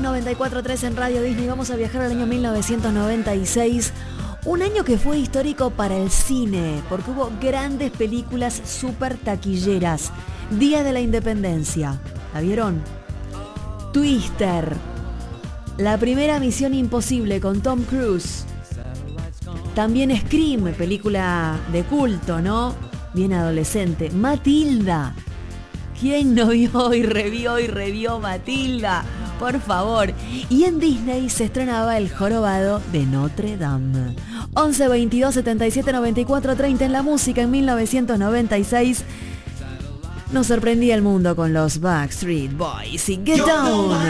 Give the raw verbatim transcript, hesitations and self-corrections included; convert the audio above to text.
noventa y cuatro punto tres en Radio Disney. Vamos a viajar al año mil novecientos noventa y seis. Un año que fue histórico para el cine, porque hubo grandes películas súper taquilleras. Día de la Independencia. ¿La vieron? Twister. La primera Misión Imposible con Tom Cruise. También Scream, película de culto, ¿no? Bien adolescente. Matilda. ¿Quién no vio y revió y revió Matilda? Por favor. Y en Disney se estrenaba El Jorobado de Notre Dame. once, veintidós, setenta y siete, noventa y cuatro, treinta en la música. En mil novecientos noventa y seis nos sorprendía el mundo con los Backstreet Boys y Get Down.